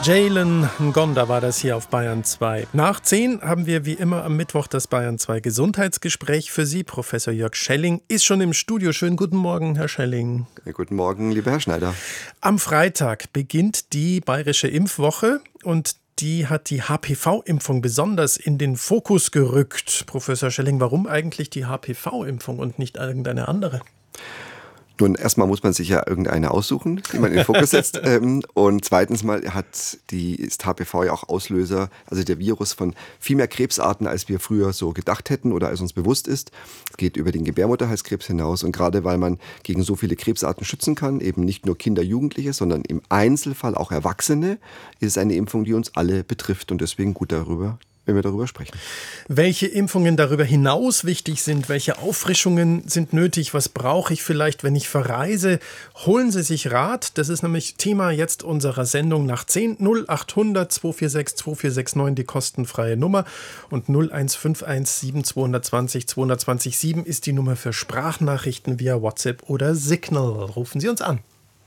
Jalen Ngonda war das hier auf Bayern 2. Nach 10 haben wir wie immer am Mittwoch das Bayern 2 Gesundheitsgespräch für Sie. Professor Jörg Schelling ist schon im Studio. Schönen guten Morgen, Herr Schelling. Ja, guten Morgen, lieber Herr Schneider. Am Freitag beginnt die bayerische Impfwoche und die hat die HPV-Impfung besonders in den Fokus gerückt. Professor Schelling, warum eigentlich die HPV-Impfung und nicht irgendeine andere? Nun, erstmal muss man sich ja irgendeine aussuchen, die man in den Fokus setzt. Und zweitens mal ist HPV ja auch Auslöser, also der Virus von viel mehr Krebsarten, als wir früher so gedacht hätten oder als uns bewusst ist. Es geht über den Gebärmutterhalskrebs hinaus. Und gerade weil man gegen so viele Krebsarten schützen kann, eben nicht nur Kinder, Jugendliche, sondern im Einzelfall auch Erwachsene, ist es eine Impfung, die uns alle betrifft. Und deswegen gut darüber, wenn wir darüber sprechen. Welche Impfungen darüber hinaus wichtig sind, welche Auffrischungen sind nötig, was brauche ich vielleicht, wenn ich verreise? Holen Sie sich Rat, das ist nämlich Thema jetzt unserer Sendung nach 10 0800 246 2469, die kostenfreie Nummer, und 0151 7220 220 7 ist die Nummer für Sprachnachrichten via WhatsApp oder Signal. Rufen Sie uns an.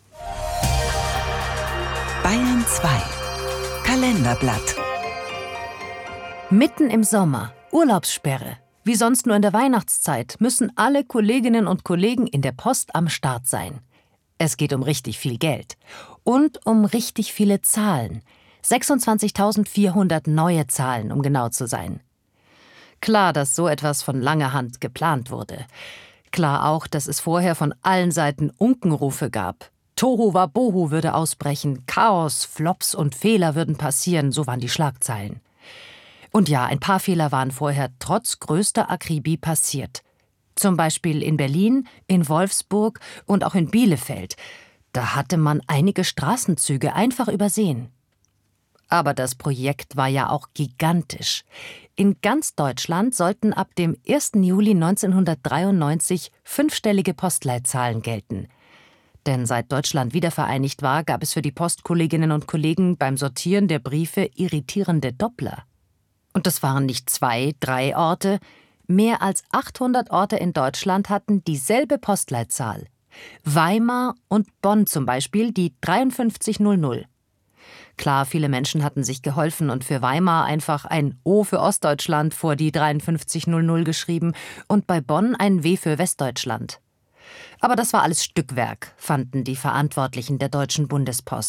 Bayern 2 Kalenderblatt. Mitten im Sommer, Urlaubssperre. Wie sonst nur in der Weihnachtszeit müssen alle Kolleginnen und Kollegen in der Post am Start sein. Es geht um richtig viel Geld und um richtig viele Zahlen. 26.400 neue Zahlen, um genau zu sein. Klar, dass so etwas von langer Hand geplant wurde. Klar auch, dass es vorher von allen Seiten Unkenrufe gab. Tohuwabohu würde ausbrechen, Chaos, Flops und Fehler würden passieren, so waren die Schlagzeilen. Und ja, ein paar Fehler waren vorher trotz größter Akribie passiert. Zum Beispiel in Berlin, in Wolfsburg und auch in Bielefeld. Da hatte man einige Straßenzüge einfach übersehen. Aber das Projekt war ja auch gigantisch. In ganz Deutschland sollten ab dem 1. Juli 1993 fünfstellige Postleitzahlen gelten. Denn seit Deutschland wiedervereinigt war, gab es für die Postkolleginnen und Kollegen beim Sortieren der Briefe irritierende Doppler. Und das waren nicht 2, 3 Orte. Mehr als 800 Orte in Deutschland hatten dieselbe Postleitzahl. Weimar und Bonn zum Beispiel die 5300. Klar, viele Menschen hatten sich geholfen und für Weimar einfach ein O für Ostdeutschland vor die 5300 geschrieben und bei Bonn ein W für Westdeutschland. Aber das war alles Stückwerk, fanden die Verantwortlichen der Deutschen Bundespost.